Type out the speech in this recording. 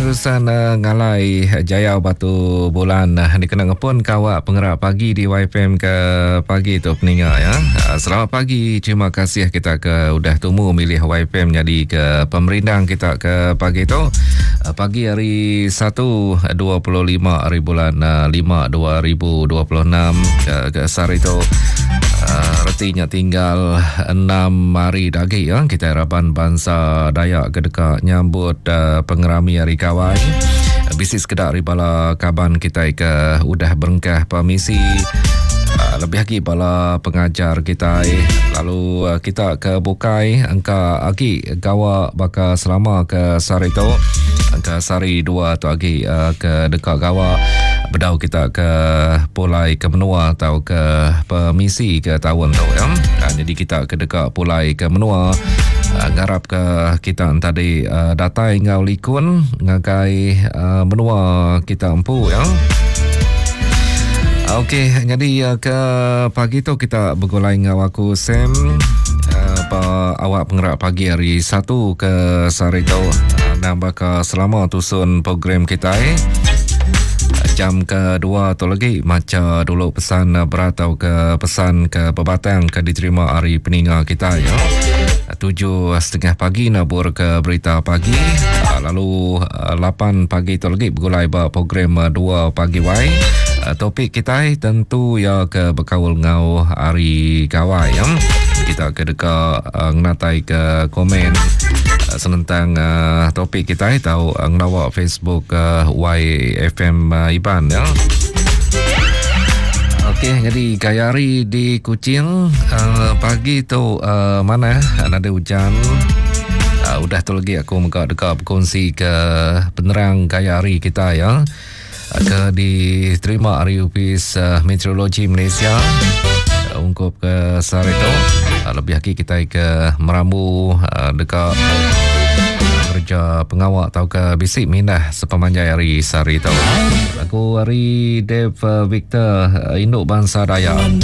terusan ngalai Jaya Batu Bulan dikenang pun kawak pengerak pagi di YFM ke pagi tu peningat ya. Selamat pagi, terima kasih kita ke udah tumu milih YFM jadi ke pemerindang kita ke pagi tu. Pagi hari 1 25 hari bulan 5 2026 ke sari tu. Retinya tinggal 6 hari lagi ya. Kita harapan bangsa Dayak kedeka nyambut pengerami hari kawai. Bisnis kedak ribala kaban kita ke udah berengkah permisi. Lebih lagi bala pengajar kita lalu kita ke bukai angka agi gawa baka selama ke sari tu angka sari 2 tu agi ke dekat gawa bedau kita ke pulai ke menua atau ke permisi ke tahun tu ya. Jadi kita ke dekat pulai ke menua ngarap ke kita tadi datai ngau likun ngagai menua kita empu ya. Okey, jadi ke pagi tu kita bergulai dengan aku Sam awak penggerak pagi hari 1 ke sari tu dan bakal selama tusun program kita jam kedua tu lagi macam dulu pesan beratau ke pesan ke pebatang ke diterima hari peningat kita ya. 7:30 pagi nabur ke berita pagi lalu 8 pagi tu lagi bergulai program 2 pagi wai. Topik kita tentu ya ke berkawal ngau hari kawai ya. Kita ke dekat ngatai ke komen senentang topik kita tahu ngawak Facebook YFM Iban ya. Okey, jadi gayari di Kuching pagi tu mana ada hujan. Udah tu lagi aku muka dekat berkongsi ke penerang gayari kita ya. Ke diterima hari Ofis Meteorologi Malaysia ungkup ke sari tu lebih lagi kita ke meramu dekat kerja pengawak atau ke bisik minah sepemanjang hari sari tu. Aku hari Dev Victor Induk Bangsa Dayak.